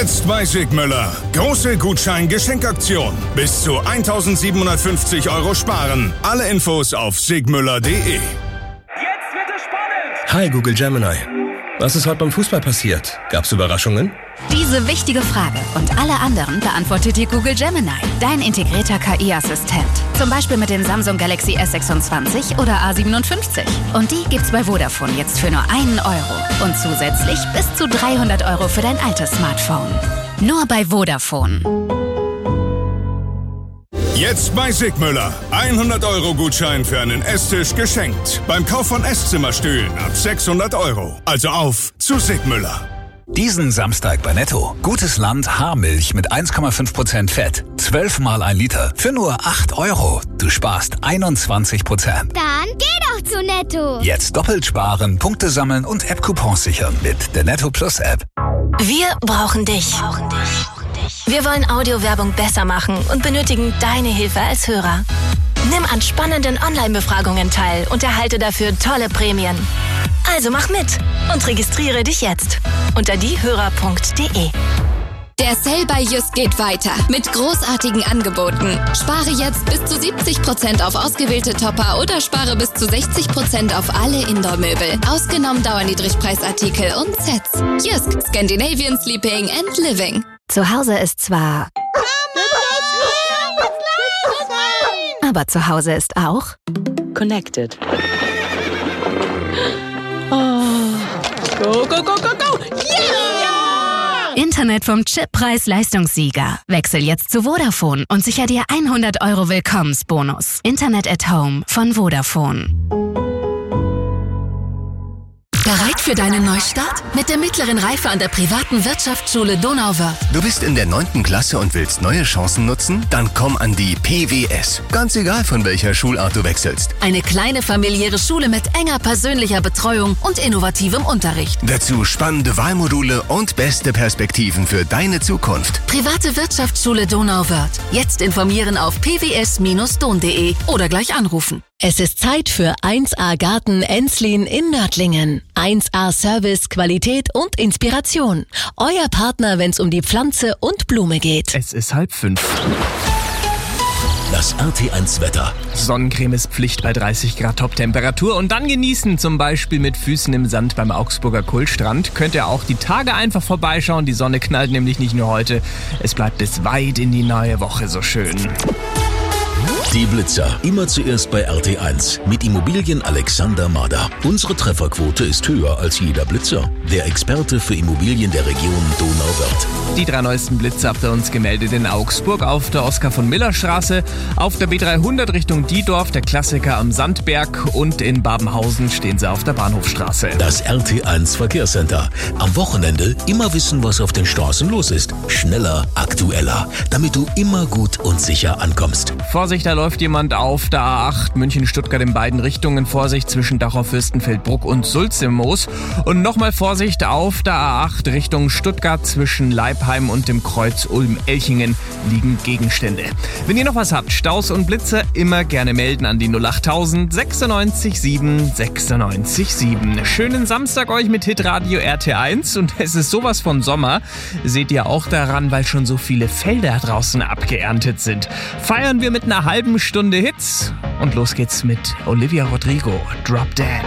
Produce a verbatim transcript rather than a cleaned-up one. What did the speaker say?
Jetzt bei Sigmüller. Große Gutschein-Geschenkaktion. Bis zu eintausendsiebenhundertfünfzig Euro sparen. Alle Infos auf sigmüller punkt de. Jetzt wird es spannend! Hi Google Gemini. Was ist heute beim Fußball passiert? Gab's Überraschungen? Diese wichtige Frage und alle anderen beantwortet dir Google Gemini, dein integrierter K I-Assistent. Zum Beispiel mit dem Samsung Galaxy S sechsundzwanzig oder A siebenundfünfzig. Und die gibt's bei Vodafone jetzt für nur einen Euro. Und zusätzlich bis zu dreihundert Euro für dein altes Smartphone. Nur bei Vodafone. Jetzt bei Sigmüller. hundert Euro Gutschein für einen Esstisch geschenkt. Beim Kauf von Esszimmerstühlen ab sechshundert Euro. Also auf zu Sigmüller. Diesen Samstag bei Netto. Gutes Land Haarmilch mit eins Komma fünf Prozent Fett. zwölf mal ein Liter. Für nur acht Euro. Du sparst einundzwanzig Prozent. Dann geh doch zu Netto. Jetzt doppelt sparen, Punkte sammeln und App-Coupons sichern mit der Netto Plus App. Wir brauchen dich. Wir wollen Audiowerbung besser machen und benötigen deine Hilfe als Hörer. Nimm an spannenden Online-Befragungen teil und erhalte dafür tolle Prämien. Also mach mit und registriere dich jetzt unter diehörer punkt de. Der Sale bei Jysk geht weiter mit großartigen Angeboten. Spare jetzt bis zu siebzig Prozent auf ausgewählte Topper oder spare bis zu sechzig Prozent auf alle Indoor-Möbel. Ausgenommen Dauerniedrigpreisartikel und Sets. Jysk, Scandinavian Sleeping and Living. Zu Hause ist zwar... Aber zu Hause ist auch... Connected. Oh. Go, go, go, go, go! Yeah! Internet vom Chip-Preis-Leistungssieger. Wechsel jetzt zu Vodafone und sicher dir hundert Euro Willkommensbonus. Internet at Home von Vodafone. Bereit für deinen Neustart? Mit der mittleren Reife an der privaten Wirtschaftsschule Donauwörth. Du bist in der neunten Klasse und willst neue Chancen nutzen? Dann komm an die P W S. Ganz egal, von welcher Schulart du wechselst. Eine kleine familiäre Schule mit enger persönlicher Betreuung und innovativem Unterricht. Dazu spannende Wahlmodule und beste Perspektiven für deine Zukunft. Private Wirtschaftsschule Donauwörth. Jetzt informieren auf p w s Bindestrich don punkt de oder gleich anrufen. Es ist Zeit für eins A Garten Enzlin in Nördlingen. eins A Service, Qualität und Inspiration. Euer Partner, wenn es um die Pflanze und Blume geht. Es ist halb fünf. Das R T eins Wetter. Sonnencreme ist Pflicht bei dreißig Grad Top-Temperatur und dann genießen, zum Beispiel mit Füßen im Sand beim Augsburger Kohlstrand. Könnt ihr auch die Tage einfach vorbeischauen. Die Sonne knallt nämlich nicht nur heute. Es bleibt bis weit in die neue Woche so schön. Die Blitzer. Immer zuerst bei R T eins. Mit Immobilien Alexander Mader. Unsere Trefferquote ist höher als jeder Blitzer. Der Experte für Immobilien der Region Donauwörth. Die drei neuesten Blitzer habt ihr uns gemeldet in Augsburg auf der Oskar-von-Miller-Straße, auf der B dreihundert Richtung Diedorf, der Klassiker am Sandberg und in Babenhausen stehen sie auf der Bahnhofstraße. Das R T eins Verkehrscenter. Am Wochenende immer wissen, was auf den Straßen los ist. Schneller, aktueller, damit du immer gut und sicher ankommst. Vorsicht, da läuft jemand auf der A acht München-Stuttgart in beiden Richtungen. Vorsicht zwischen Dachau-Fürstenfeldbruck und Sulz im Moos. Und nochmal Vorsicht auf der A acht Richtung Stuttgart zwischen Leipheim und dem Kreuz Ulm-Elchingen liegen Gegenstände. Wenn ihr noch was habt, Staus und Blitze, immer gerne melden an die null achttausend sechsundneunzig sieben sechsundneunzig sieben. Schönen Samstag euch mit Hitradio R T eins und es ist sowas von Sommer. Seht ihr auch daran, weil schon so viele Felder draußen abgeerntet sind. Feiern wir mit einer halben Stunde Hits und los geht's mit Olivia Rodrigo, Drop Dead.